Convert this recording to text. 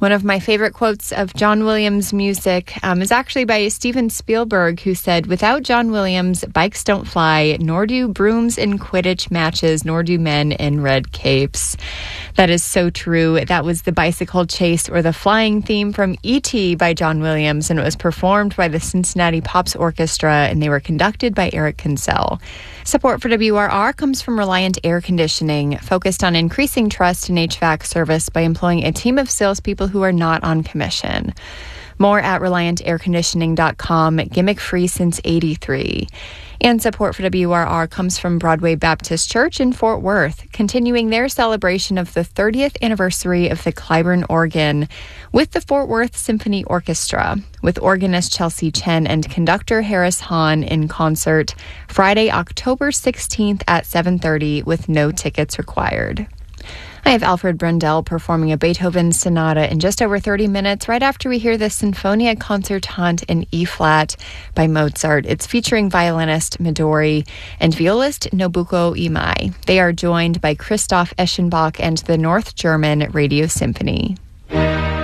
One of my favorite quotes of John Williams' music is actually by Steven Spielberg, who said, "Without John Williams, bikes don't fly, nor do brooms in Quidditch matches, nor do men in red capes." That is so true. That was the bicycle chase or the flying theme from E.T. by John Williams, and it was performed by the Cincinnati Pops Orchestra, and they were conducted by Eric Kinsell. Support for WRR comes from Reliant Air Conditioning, focused on increasing trust in HVAC service by employing a team of salespeople who are not on commission. More at ReliantAirConditioning.com, gimmick-free since '83. And support for WRR comes from Broadway Baptist Church in Fort Worth, continuing their celebration of the 30th anniversary of the Clyburn organ with the Fort Worth Symphony Orchestra, with organist Chelsea Chen and conductor Harris Hahn in concert Friday, October 16th at 7:30 with no tickets required. I have Alfred Brendel performing a Beethoven sonata in just over 30 minutes right after we hear the Sinfonia Concertante in E-flat by Mozart. It's featuring violinist Midori and violist Nobuko Imai. They are joined by Christoph Eschenbach and the North German Radio Symphony.